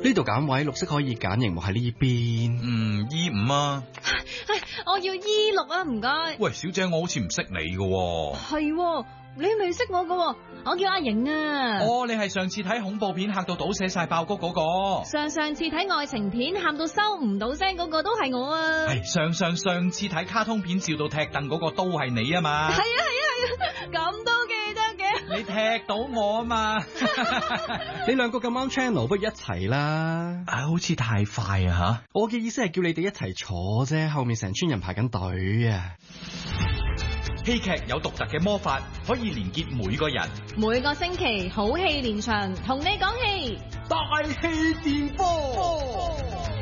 呢度揀位，綠色可以揀，熒幕喺呢邊。 E5 啊。 我要 E6啊，唔該。 喂，小姐，我好似唔識你㗎喎。 係，你未識我㗎，我叫阿瑩啊。 哦，你係上次睇恐怖片嚇到倒瀉晒爆谷嗰個。 上次睇愛情片喊到收唔到聲嗰個都係我啊。 係上次睇卡通片笑到踢凳嗰個都係你啊嘛。 係啊，咁都記得嘅。 你踢到我啊嘛。 你兩個咁啱 channel，不如一齊啦。 好似太快啊吓。 我嘅意思係叫你哋一齊坐啫，後面成村人排緊隊啊。 戲劇有獨特嘅魔法，可以連結每個人。 每個星期好戲連場，同你講戲， 大氣電波。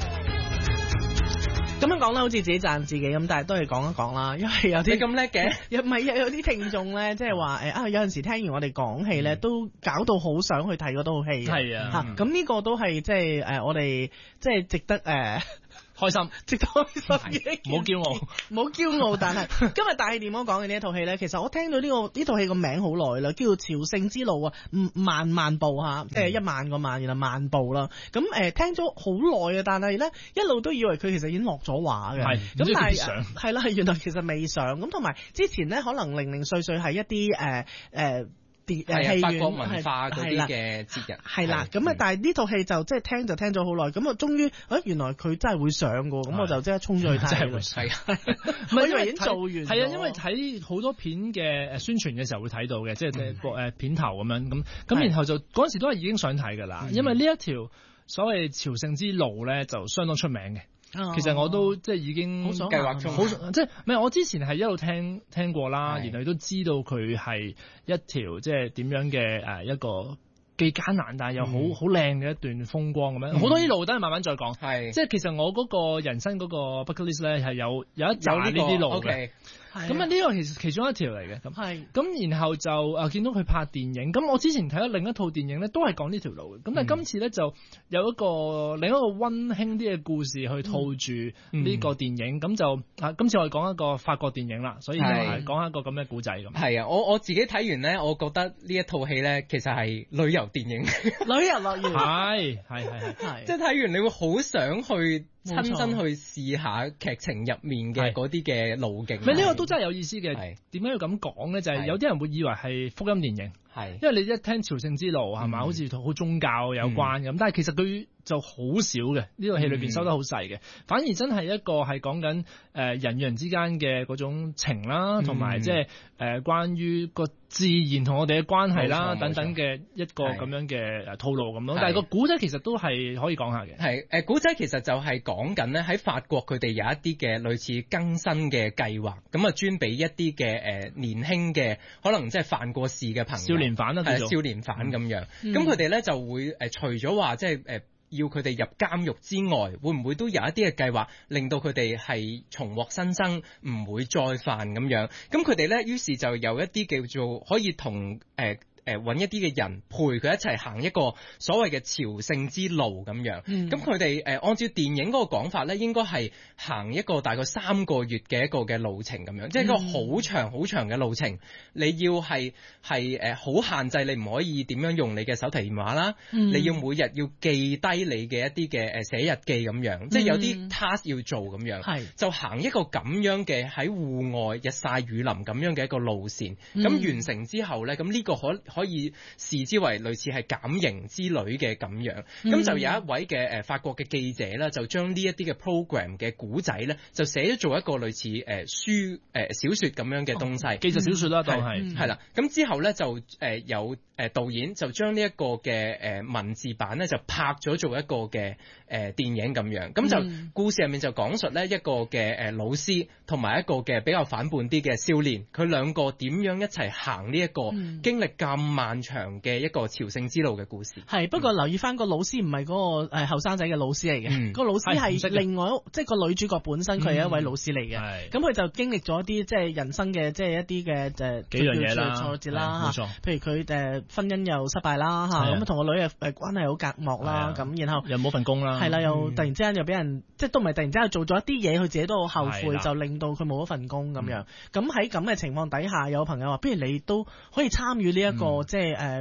咁樣講啦，好似自己讚自己咁，但係都係講一講啦，因為有啲你咁叻嘅， 又唔係有啲聽眾咧，即係話有陣時聽完我哋講戲咧，都搞到好想去睇嗰套戲。 係啊， 咁呢個都係即係我哋即係值得開心， 值得開心嘅， 唔好驕傲， 唔好驕傲。但係今日大氣電波講嘅呢一套戲咧，其實我聽到呢套戲個名好耐啦，叫做《朝聖之路》啊，萬步嚇，即係10000個萬，然後萬步啦。咁聽咗好耐啊，但係咧一路都以為佢其實已經落咗畫嘅，咁但係係啦，原來其實未上。咁同埋之前咧，可能零零碎碎係一啲係法國文化嗰啲嘅節日， 係啦，咁但係呢套戲就即係聽咗好耐，咁啊終於原來佢真係會上㗎，咁我就即刻衝咗去睇。 真係會上， 唔係因為已經做完。 係啊，因為睇好多片嘅宣傳嘅時候會睇到嘅，即係片頭咁樣咁，然後就嗰陣時都係已經想睇㗎啦，因為呢一條所謂朝聖之路咧就相當出名嘅。其實我都即係已經計劃中， 即係唔係我之前係一路聽過啦，然後都知道佢係一條即係點樣嘅一個既艱難但係又好靚嘅一段風光咁樣。好多啲路都係慢慢再講，即係其實我嗰個人生嗰個 bucket list 咧係有一紮呢啲路嘅。咁啊，呢個其中一條嚟嘅，咁然後就見到佢拍電影，咁我之前睇咗另一套電影咧，都係講呢條路嘅，咁但係今次咧就有另一個溫馨啲嘅故事去套住呢個電影，咁就今次我哋講一個法國電影啦，所以就係講一個咁嘅故仔咁。 係啊，我自己睇完咧，我覺得呢一套戲咧，其實係旅遊電影， 旅遊樂園， 係， 即係睇完你會好想去親身去試下劇情入面嘅嗰啲嘅路徑。 呢個都真係有意思嘅。點解要咁講咧？就係有啲人會以為係福音電影，因為你一聽朝聖之路係咪好似好宗教有關咁，但係其實佢就好少嘅，呢個戲裏邊收得好細嘅，反而真係一個係講緊人與人之間嘅嗰種情啦，同埋即係關於個自然同我哋嘅關係啦等等嘅一個咁樣嘅套路咁咯。但係個古仔其實都係可以講下嘅。 係古仔其實就係講緊咧喺法國佢哋有一啲嘅類似更新嘅計劃，咁啊專俾一啲嘅年輕嘅可能即係犯過事嘅朋友， 少年犯啦， 少年犯咁樣。咁佢哋咧就會除咗話即係要佢哋入監獄之外，會唔會都有一啲嘅計劃令到佢哋係重獲新生，唔會再犯咁樣？咁佢哋咧於是就有一啲叫做可以同揾一啲嘅人陪佢一齊行一個所謂嘅朝聖之路咁樣。咁佢哋按照電影嗰個講法咧，應該係行一個大概3個月嘅一個嘅路程咁樣，即係一個好長好長嘅路程。你要係好限制，你唔可以點樣用你嘅手提電話啦。你要每日要記低你嘅一啲嘅寫日記咁樣，即係有啲 task 要做咁樣。就行一個咁樣嘅喺戶外日曬雨淋咁樣嘅一個路線。咁完成之後咧，咁呢個可以視之為類似係減刑之類嘅咁樣，咁就有一位嘅法國嘅記者啦，就將呢一啲嘅 program 嘅古仔咧，就寫咗做一個類似書小說咁樣嘅東西， 記實小說啦，當係啦。咁之後咧就有導演就將呢一個嘅文字版咧就拍咗做一個嘅電影咁樣，咁就故事入面就講述咧一個嘅老師同埋一個嘅比較反叛啲嘅少年，佢兩個點樣一齊行呢一個經歷咁漫長嘅一個朝聖之路嘅故事。 不過留意翻個老師唔係嗰個後生仔嘅老師嚟嘅，個老師係另外即係個女主角本身佢係一位老師嚟嘅，咁佢就經歷咗一啲即係人生嘅即係一啲嘅幾樣嘢啦， 挫折啦，譬如佢婚姻又失敗啦嚇，咁同個女關係好隔膜啦，咁然後又冇份工啦， 係啦，又突然之間又俾人即係都唔係突然之間做咗一啲嘢，佢自己都好後悔，就令到佢冇咗份工咁樣。咁喺咁嘅情況底下，有朋友話：不如你都可以參與呢一個即係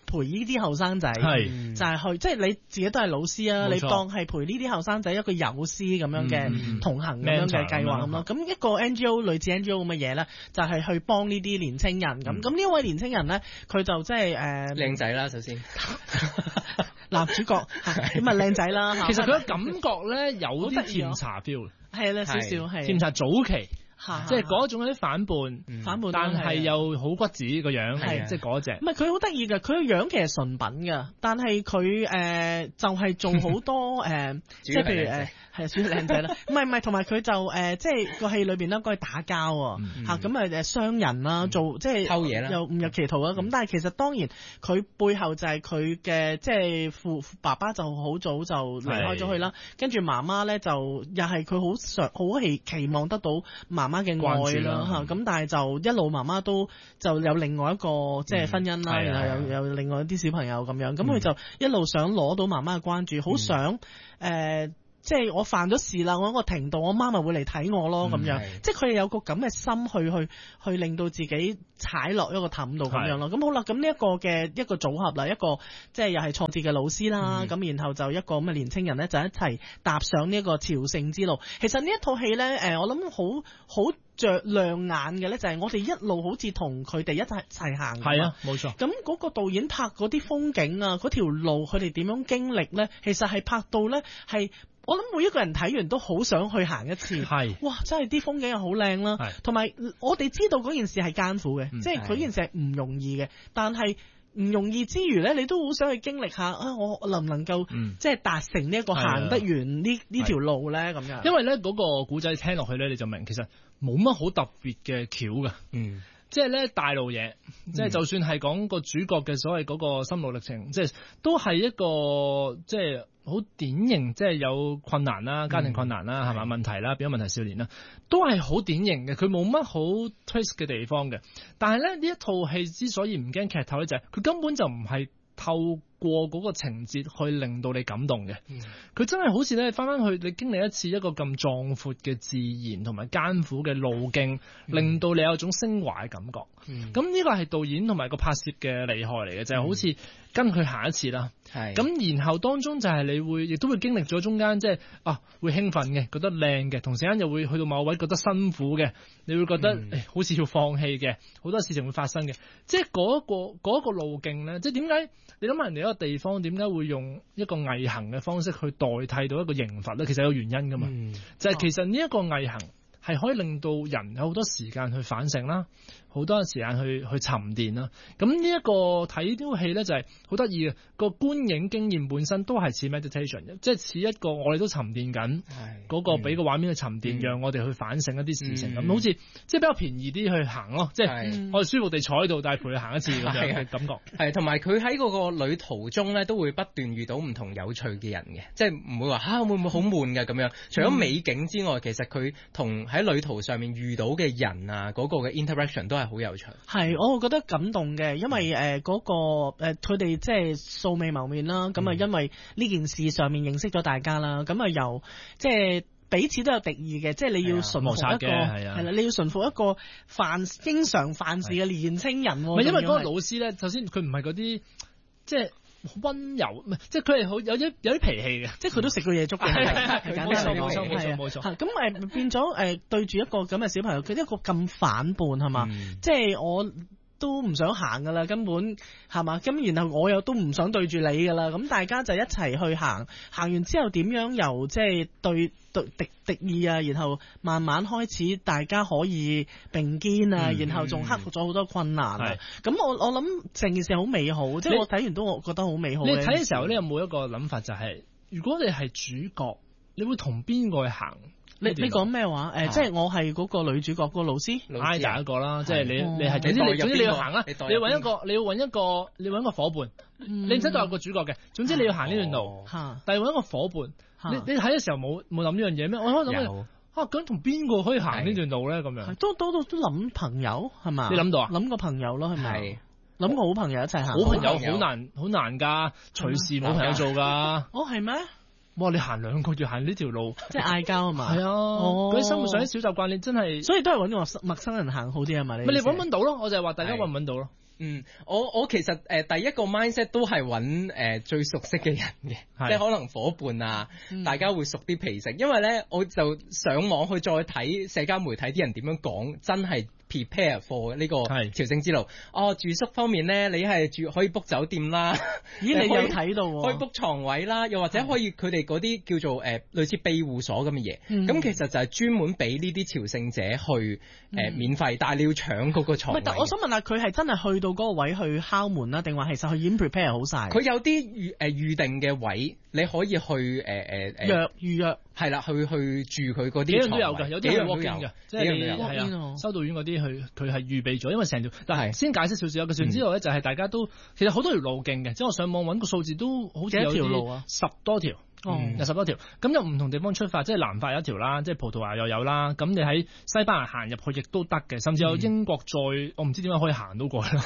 陪呢啲後生仔， 係就係去即係你自己都係老師啊， 冇錯你當係陪呢啲後生仔一個友師咁樣嘅同行咁樣嘅計劃咁咯。咁一個 NGO 類似 NGO 咁嘅嘢咧，就係去幫呢啲年青人咁。咁呢位年青人咧，佢就即係靚仔啦，首先男主角咁啊靚仔啦。 其實佢嘅感覺咧有啲甜茶 feel， 係啦少少係甜茶早期。即係嗰種啲反叛，但係又好骨子個樣，係即係嗰隻。 唔係佢好得意嘅，佢個樣其實純品㗎，但係佢就係做好多即係譬如係算靚仔啦。唔係，同埋佢就即係個戲裏邊咧，佢打交嚇咁傷人啦，做即係偷嘢啦， 又誤入歧途啦。咁但係其實當然佢背後就係佢嘅即係爸爸就好早就離開咗佢啦，跟住媽媽咧就又係佢好期望得到媽媽嘅愛啦嚇，咁但係就一路媽媽都就有另外一個即係婚姻啦，然後有另外一啲小朋友咁樣，咁佢就一路想攞到媽媽嘅關注，好想即係我犯咗事啦，我喺個庭度，我媽咪會嚟睇我咯咁樣，即係佢哋有個咁嘅心去令到自己踩落一個氹度咁樣咯。咁好啦，咁呢一個嘅一個組合啦，一個即係又係創智嘅老師啦，咁然後就一個咁嘅年青人咧，就一齊踏上呢一個朝聖之路。其實呢一套戲咧，我諗好着亮眼嘅咧，就係我哋一路好似同佢哋一齊行。 係啊，冇錯。 咁嗰個導演拍嗰啲風景啊，嗰條路佢哋點樣經歷咧，其實係拍到咧係。我諗每一個人睇完都好想去行一次，哇！真係啲風景又好靚啦，同埋我哋知道嗰件事係艱苦嘅，即係佢件事係唔容易嘅，但係唔容易之餘咧，你都好想去經歷下啊！我能唔能夠即係達成呢一個行得完呢條路咧咁樣？ 因為咧嗰個古仔聽落去咧，你就明其實冇乜好特別嘅橋噶，即係咧大路嘢，即係就算係講個主角嘅所謂嗰個心路歷程，即係都係一個即係。好典型，即係有困難啦，家庭困難啦，係嘛問題啦，變咗問題少年啦，都係好典型嘅。佢冇乜好 twist 嘅地方嘅。但係咧呢一套戲之所以唔驚劇透咧，就係佢根本就唔係透過嗰個情節去令到你感動嘅。佢真係好似咧翻去你經歷一次一個咁壯闊嘅自然同埋艱苦嘅路徑，令到你有種升華嘅感覺。咁呢個係導演同埋個拍攝嘅厲害嚟嘅，就係好似跟佢行一次啦。咁然後當中就係你會亦都會經歷咗中間即係會興奮嘅，覺得靚嘅，同時間又會去到某位覺得辛苦嘅，你會覺得好似要放棄嘅，好多事情會發生嘅。即係嗰一個路徑咧，即係點解你諗下人哋一個地方點解會用一個毅行嘅方式去代替到一個刑罰咧？其實有原因噶嘛，就係其實呢一個毅行係可以令到人有好多時間去反省啦，好多時間去沉澱啦。咁呢一個睇呢套戲咧就係好得意嘅，個觀影經驗本身都係似 meditation， 即係似一個我哋都沉澱緊嗰個俾個畫面去沉澱，讓我哋去反省一啲事情咁，好似即係比較便宜啲去行咯，即係我哋舒服地坐喺度，但係陪佢行一次咁樣嘅感覺。係同埋佢喺嗰個旅途中咧，都會不斷遇到唔同有趣嘅人嘅，即係唔會話會唔會好悶嘅咁樣。除咗美景之外，其實佢同喺旅途上面遇到嘅人啊，嗰個嘅 interaction 都係好有趣。 係，我會覺得感動嘅，因為嗰個佢哋即係素未謀面啦，咁啊因為呢件事上面認識咗大家啦，咁啊由即係彼此都有敵意嘅，即係你要順服一個係啦，你要順服一個經常犯事嘅年青人。 唔係因為嗰個老師咧，首先佢唔係嗰啲即係。溫柔唔係，即係佢係好有啲脾氣嘅， 即係佢都食過嘢粥嘅。 冇錯。 咁變咗對住一個咁嘅小朋友，佢一個咁反叛係嘛？即係我都唔想行噶啦，根本係嘛？咁然後我又都唔想對住你噶啦，咁大家就一齊去行完之後點樣由即係對敵意啊，然後慢慢開始大家可以並肩啊，然後仲克服咗好多困難啊。咁我諗成件事好美好，即係我睇完都我覺得好美好。 你睇嘅時候，你有冇一個諗法就係，如果你係主角，你會同邊個去行？ 你講咩話？即係我係嗰個女主角嗰個老師 ，ida 一個啦，即係你係總之你要行啦，你要揾一個伙伴，你唔使代入個主角嘅，總之你要行呢段路，但係揾一個伙伴。你睇嘅時候冇諗呢樣嘢咩？我可以諗咁同邊個可以行呢段路咧？咁樣都諗朋友係嘛？ 你諗到啊？ 諗個朋友咯，係咪？諗個好朋友一齊行。 好朋友好難㗎，隨時冇朋友做㗎。 哦，係咩？ 哇！你行2個月行呢條路， 即係嗌交啊嘛？係啊，嗰啲生活上啲小習慣，你真係所以都係揾個陌生人行好啲啊嘛？ 咪你揾到咯？我就係話大家揾唔揾到咯。 我其實第一個 mindset 都係揾最熟悉嘅人嘅，即係可能夥伴啊，大家會熟啲皮食，因為咧我就上網去再睇社交媒體啲人點樣講，真係 prepare for 呢個朝聖之路。住宿方面咧，你係可以 book 酒店啦， 咦你有睇到喎， 可以 book 床位啦，又或者可以佢哋嗰啲叫做類似庇護所咁嘅嘢，咁其實就係專門俾呢啲朝聖者去免費，但係你要搶嗰個床位。 但我想問下，佢係真係去到嗰個位去敲門啦，定話其實佢已經 prepare 好晒？ 佢有啲預定嘅位，你可以去預約係啦，去住佢嗰啲。 幾樣都有㗎，有啲係 walk in 嘅，即係你係啊， 修道院嗰啲佢係預備咗，因為成條嗱先解釋少少有個船之路咧，就係大家都其實好多條路徑嘅，即係我上網揾個數字都好似有條路啊 ，10多條。有10多條，咁有唔同地方出發，即係南法有一條啦，即係葡萄牙又有啦，咁你喺西班牙行入去亦都得嘅，甚至有英國我唔知點解可以行到過去咯。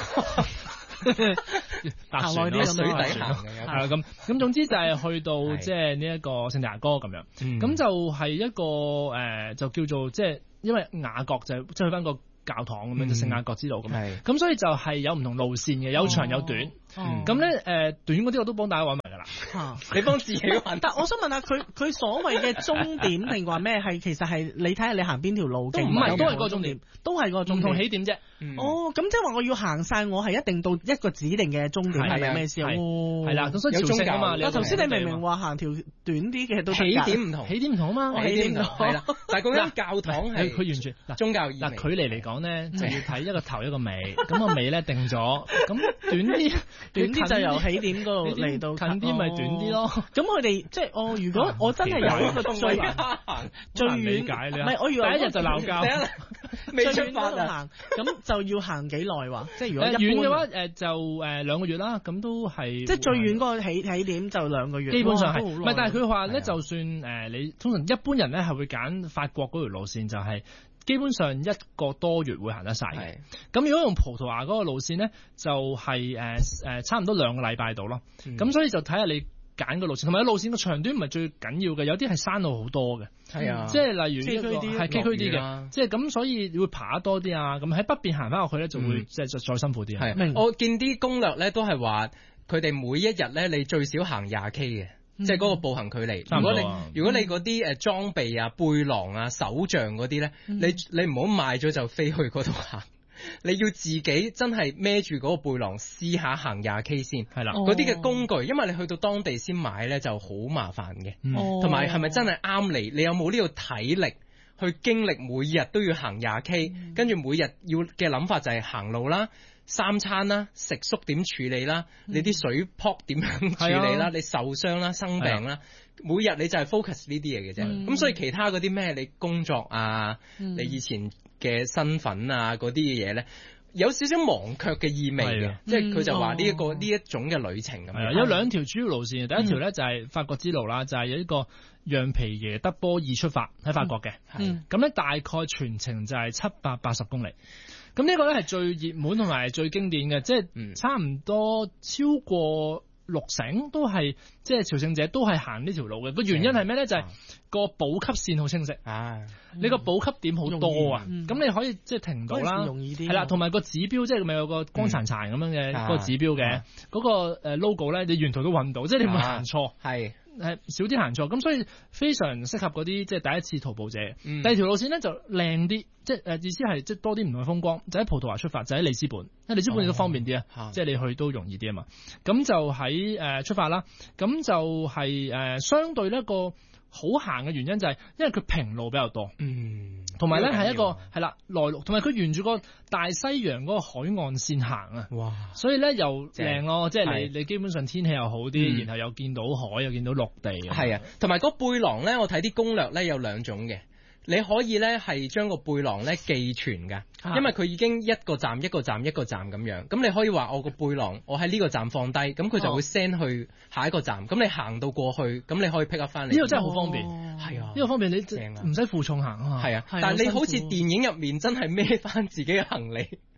行耐啲水底行嘅， 係啦咁總之就係去到即係呢一個聖地牙哥咁樣，咁就係一個就叫做即係因為雅各就即係去翻個教堂咁樣，就聖雅各之路咁，咁所以就係有唔同路線嘅，有長有短。咁咧短嗰啲我都幫大家揾埋㗎啦。 你幫自己揾。 但我想問下佢所謂嘅終點定話咩？係其實係你睇下你行邊條路徑。 唔係都係個終點， 都係個終點， 唔同起點啫。 咁即係話我要行晒，我係一定到一個指定嘅終點，係咪咩意思？係啦，咁所以朝聖啊嘛。 但頭先你明明話行條短啲嘅都起點唔同， 起點唔同啊嘛。 起點唔同係啦，但係嗰間教堂係佢完全宗教意味。 嗱距離嚟講咧，就要睇一個頭一個尾，咁個尾咧定咗，咁短啲就由起點嗰度嚟到近啲咪短啲咯。 咁佢哋即係如果我真係有一個最遠解你唔係我以為第一日就鬧交， 未出發行，咁就要行幾耐話？即係如果遠嘅話就2個月啦，咁都係即係最遠嗰個起點就2個月， 基本上係。唔係，但係佢話咧，就算你通常一般人咧係會揀法國嗰條路線，就係基本上1個多月會行得晒嘅。咁如果用葡萄牙嗰個路線咧，就係差唔多2個禮拜到咯。咁所以就睇下你揀個路線，同埋路線個長短唔係最緊要嘅，有啲係山路好多嘅。係啊，即係例如呢個係崎嶇啲嘅，即係咁，所以會爬得多啲啊。咁喺北邊行翻落去咧，就會即係再辛苦啲。 係，我見啲攻略咧都係話，佢哋每一日咧你最少行20K 嘅。即係嗰個步行距離。如果你嗰啲裝備啊、背囊啊、手杖嗰啲咧，你唔好買咗就飛去嗰度行。你要自己真係孭住嗰個背囊試下行20K 先。係啦，嗰啲嘅工具，因為你去到當地先買咧就好麻煩嘅。同埋係咪真係啱你？你有冇呢個體力去經歷每日都要行20K？跟住每日要嘅諗法就係行路啦。3餐啦，食宿點處理啦，你啲水泡點樣處理啦，你受傷啦、生病啦，每日你就係 focus 呢啲嘢嘅啫。咁所以其他嗰啲咩，你工作啊，你以前嘅身份啊嗰啲嘅嘢咧，有少少忘卻嘅意味嘅。即係佢就話呢一種嘅旅程咁樣。 有2條主要路線，第一條咧就係法國之路啦，就係有呢個讓皮耶德波爾出發喺法國嘅。咁咧大概全程就係780公里。咁呢個咧係最熱門同埋最經典嘅，即係差唔多超過60%都係即係朝聖者都係行呢條路嘅。個原因係咩咧？就係個補給線好清晰，你個補給點好多啊，咁你可以即係停到啦， 容易啲。 係啦，同埋個指標即係咪有個光殘殘咁樣嘅嗰個指標嘅嗰個logo咧，你沿途都揾到，即係你唔會行錯。係少啲行錯，咁所以非常適合嗰啲即係第一次徒步者。第二條路線咧就靚啲，即係意思係即係多啲唔同嘅風光。就喺葡萄牙出發，就喺里斯本，因為里斯本亦都方便啲啊，即係你去都容易啲啊嘛。咁就喺出發啦。咁就係相對一個好行嘅原因就係因為佢平路比較多，同埋咧係一個係啦內陸，同埋佢沿住個大西洋嗰個海岸線行啊，哇！所以咧又靚咯，即係你基本上天氣又好啲，然後又見到海又見到陸地。係啊， 同埋個背囊咧，我睇啲攻略咧有2種嘅。你可以咧係將個背囊咧寄存㗎，因為佢已經一個站一個站一個站咁樣。咁你可以話我個背囊我喺呢個站放低，咁佢就會 send 去下一個站。咁你行到過去，咁你可以 pick up 翻嚟。 呢個真係好方便， 係啊， 呢個方便你唔使負重行啊。 係啊，但係你好似電影入面真係孭翻自己嘅行李。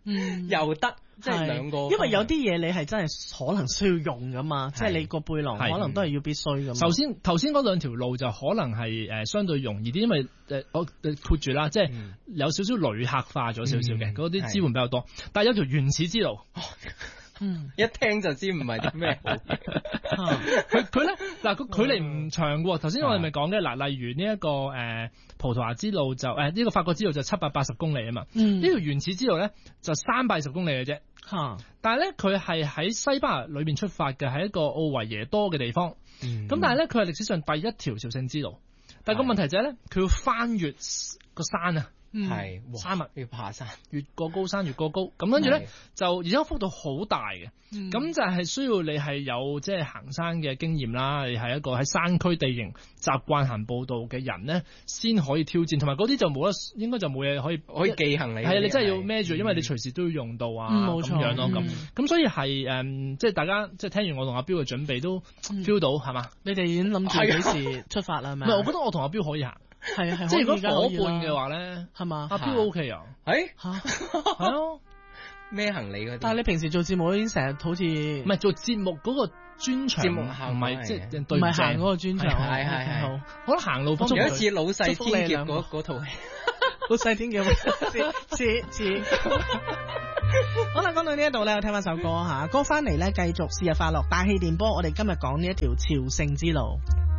又得，即係兩個。 因為有啲嘢你係真係可能需要用噶嘛，即係你個背囊可能都係要必須噶嘛。 首先頭先嗰兩條路就可能係相對容易啲，因為我括住啦，即係有少少旅客化咗少少嘅，嗰啲支援比較多。但係有條原始之路。 一聽就知唔係啲咩好。 佢咧嗱個距離唔長喎。頭先我哋咪講嘅嗱，例如呢一個葡萄牙之路就呢個法國之路就780公里啊嘛。呢條原始之路咧就320公里嘅啫。但係咧佢係喺西班牙裏邊出發嘅，係一個奧維耶多嘅地方。咁但係咧佢係歷史上第一條朝聖之路。但係個問題就係咧，佢要翻越個山啊。 係山脈要爬山， 越過高山越過高，咁跟住咧就而家幅度好大嘅，咁就係需要你係有即係行山嘅經驗啦，你係一個喺山區地形習慣行步道嘅人咧，先可以挑戰，同埋嗰啲就冇得，應該就冇嘢可以記行李，係啊，你真係要孭住，因為你隨時都要用到啊，咁樣咯，咁所以係即係大家即係聽完我同阿彪嘅準備都 feel 到係嘛？ 你哋已經諗住幾時出發啦？係咪？ 唔係，我覺得我同阿彪可以行。係啊，即係如果夥伴嘅話咧，係嘛？阿彪 OK 啊？係啊， 咩行李嗰啲？ 但係你平時做節目已經成日好似唔係做節目嗰個專場，節目唔係即係對唔係行嗰個專場， 係好。 我覺得行路方面有一次老細天劫嗰套戲， 老細天劫似。好啦，講到呢一度咧，我聽翻首歌吓，歌翻嚟咧，繼續是日快樂大氣電波。我哋今日講呢一條朝聖之路。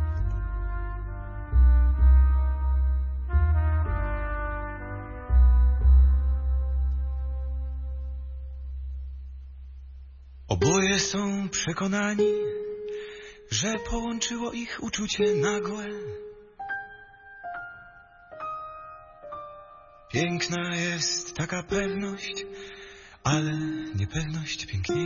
Oboje są przekonani, że połączyło ich uczucie nagłe. Piękna jest taka pewność, ale niepewność piękniejsza.